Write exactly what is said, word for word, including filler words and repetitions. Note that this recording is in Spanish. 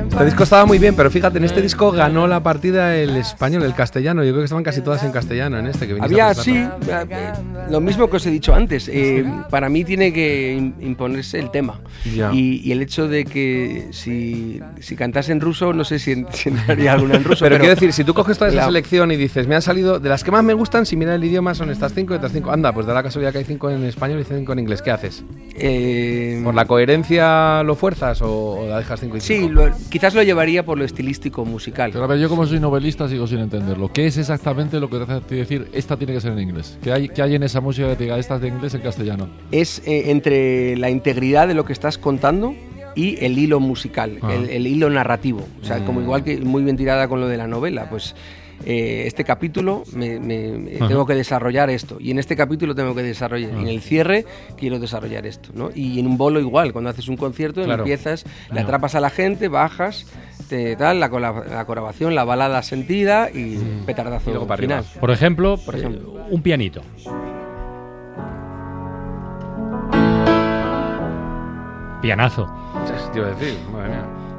Este disco estaba muy bien, pero fíjate, en este disco ganó la partida el español, el castellano. Yo creo que estaban casi todas en castellano en este que Había, sí, lo mismo que os he dicho antes. Eh, para mí tiene que imponerse el tema. Y, y el hecho de que si, si cantase en ruso, no sé si, si entraría alguna en ruso. Pero, pero quiero decir, si tú coges toda esa la... selección y dices, me han salido, de las que más me gustan, si mira el idioma son estas cinco y estas cinco. Anda, pues da la casualidad que hay cinco en español y cinco en inglés. ¿Qué haces? Eh... ¿Por la coherencia lo fuerzas o, o la dejas cinco y cinco? Sí, lo, quizás lo llevaría por lo estilístico musical. Pero a ver, yo como soy novelista sigo sin entenderlo. ¿Qué es exactamente lo que te hace decir esta tiene que ser en inglés? ¿Qué hay, qué hay en esa música que te diga esta es de inglés en castellano? Es eh, entre la integridad de lo que estás contando y el hilo musical, ah. el, el hilo narrativo. O sea, mm. como igual que muy bien tirada con lo de la novela, pues eh, este capítulo me, me, me tengo que desarrollar esto, y en este capítulo tengo que desarrollar, uh-huh. en el cierre quiero desarrollar esto, ¿no? Y en un bolo igual, cuando haces un concierto, claro. empiezas, le atrapas a la gente, bajas, te, tal, la, la, la colaboración, la balada sentida y mm. petardazo y luego para final. Por ejemplo, Por ejemplo eh, un pianito. Pianazo. Te iba a decir, madre mía.